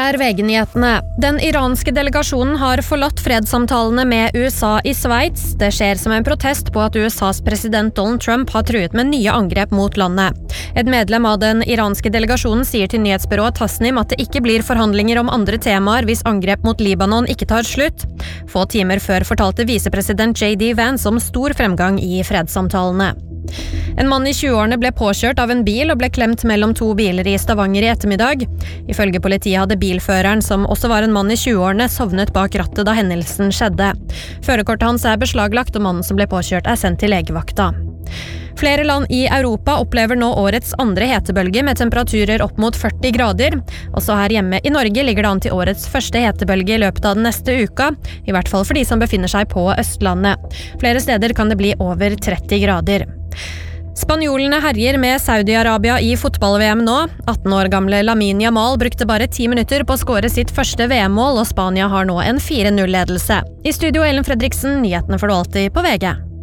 VG-nyhetene. Den iranske delegasjonen har forlatt fredssamtalene med USA i Sveits. Det skjer som en protest på at USAs president Donald Trump har truet med nye angrep mot landet. Et medlem av den iranske delegasjonen sier til nyhetsbyrået Tasnim at det ikke blir forhandlinger om andre temaer hvis angrep mot Libanon ikke tar slutt. Få timer før fortalte visepresident J.D. Vance om stor fremgang i fredssamtalene. En mann i 20-årene ble påkjørt av en bil og ble klemt mellom to biler i Stavanger i ettermiddag. Ifølge politiet hadde bilføreren, som også var en mann i 20-årene, sovnet bak rattet da hendelsen skjedde. Førerkortet hans er beslaglagt, og mannen som ble påkjørt er sendt til legevakta. Flere land i Europa opplever nå årets andre hetebølge med temperaturer opp mot 40 grader. Også her hjemme i Norge ligger det an til årets første hetebølge i løpet av den neste uka, i hvert fall for de som befinner seg på Østlandet. Flere steder kan det bli over 30 grader. Spanjolene herjer med Saudi-Arabia i fotball-VM nå. 18 år gamle Lamine Yamal brukte bare 10 minutter på å skåre sitt første VM-mål, og Spania har nå en 4-0-ledelse. I studio Ellen Fredriksen, nyhetene får du alltid på VG.